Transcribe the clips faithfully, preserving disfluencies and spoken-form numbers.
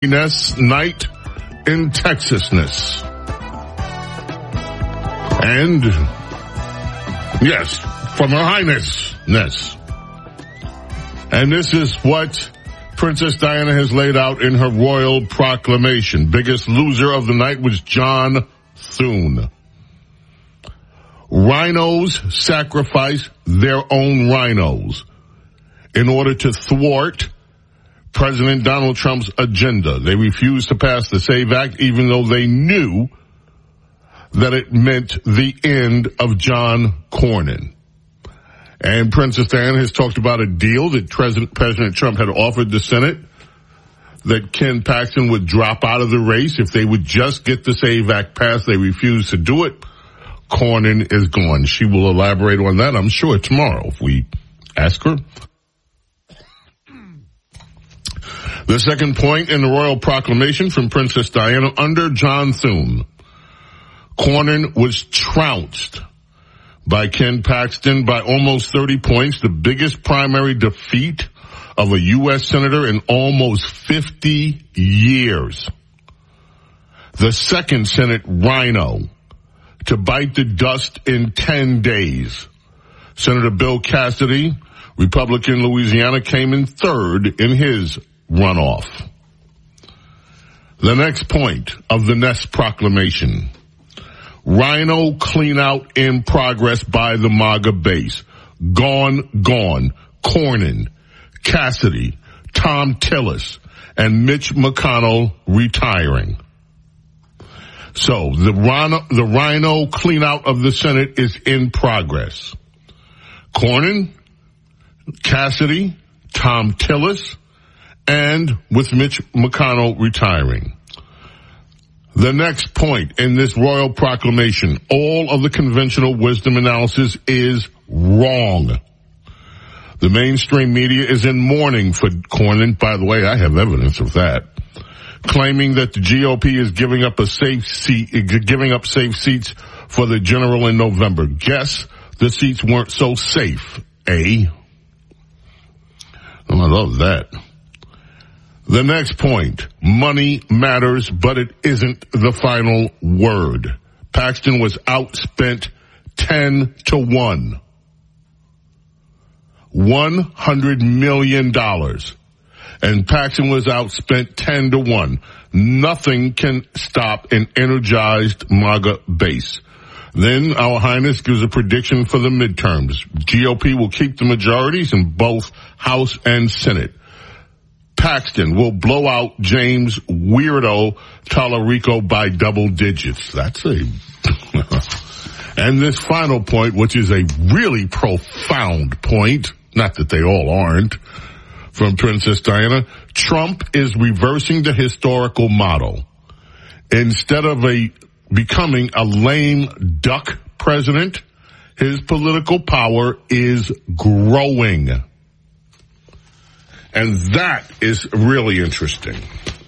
night in Texasness. And, yes, from Her Highness-ness. And this is what Princess Diana has laid out in her royal proclamation. Biggest loser of the night was John Thune. Rhinos sacrifice their own rhinos in order to thwart President Donald Trump's agenda. They refused to pass the SAVE Act even though they knew that it meant the end of John Cornyn. And Princess Diana has talked about a deal that President, President Trump had offered the Senate, that Ken Paxton would drop out of the race if they would just get the SAVE Act passed. They refused to do it. Cornyn is gone. She will elaborate on that, I'm sure, tomorrow if we ask her. The second point in the royal proclamation from Princess Diana, under John Thune, Cornyn was trounced by Ken Paxton by almost thirty points, the biggest primary defeat of a U S senator in almost fifty years. The second Senate rhino to bite the dust in ten days. Senator Bill Cassidy, Republican Louisiana, came in third in his runoff. The next point of the Ness proclamation. Rhino cleanout in progress by the MAGA base. Gone, gone. Cornyn, Cassidy, Tom Tillis, and Mitch McConnell retiring. So the rhino, the rhino cleanout of the Senate is in progress. Cornyn, Cassidy, Tom Tillis, and with Mitch McConnell retiring. The next point in this royal proclamation, all of the conventional wisdom analysis is wrong. The mainstream media is in mourning for Cornyn. By the way, I have evidence of that. Claiming that the G O P is giving up a safe seat, giving up safe seats for the general in November. Guess the seats weren't so safe, eh? Oh, I love that. The next point, money matters, but it isn't the final word. Paxton was outspent ten to one. one hundred million dollars. And Paxton was outspent ten to one. Nothing can stop an energized MAGA base. Then Our Highness gives a prediction for the midterms. G O P will keep the majorities in both House and Senate. Paxton will blow out James Weirdo Tallarico by double digits. That's a... And this final point, which is a really profound point, not that they all aren't, from Princess Diana, Trump is reversing the historical model. Instead of a becoming a lame duck president, his political power is growing. And that is really interesting.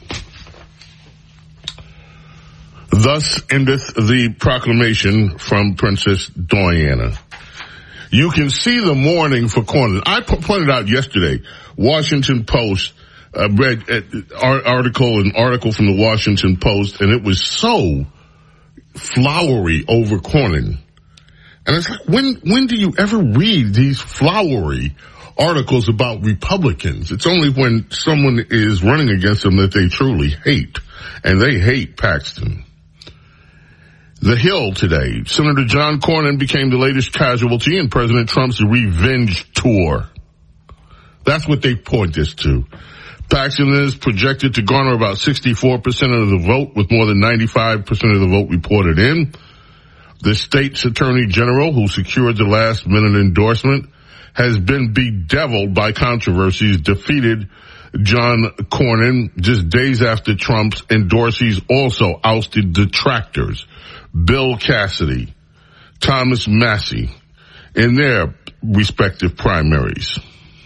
Thus endeth the proclamation from Princess Diana. You can see the mourning for Cornyn. I po- pointed out yesterday, Washington Post, uh, read an article, an article from the Washington Post, and it was so flowery over Cornyn. And it's like, when, when do you ever read these flowery articles about Republicans? It's only when someone is running against them that they truly hate. And they hate Paxton. The Hill today. Senator John Cornyn became the latest casualty in President Trump's revenge tour. That's what they point this to. Paxton is projected to garner about sixty-four percent of the vote, with more than ninety-five percent of the vote reported in. The state's attorney general, who secured the last minute endorsement, has been bedeviled by controversies, defeated John Cornyn just days after Trump's endorsees also ousted detractors, Bill Cassidy, Thomas Massie, in their respective primaries.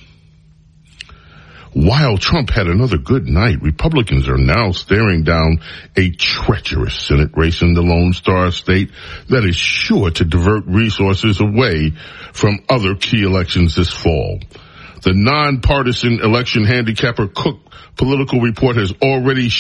While Trump had another good night, Republicans are now staring down a treacherous Senate race in the Lone Star State that is sure to divert resources away from other key elections this fall. The nonpartisan election handicapper Cook Political Report has already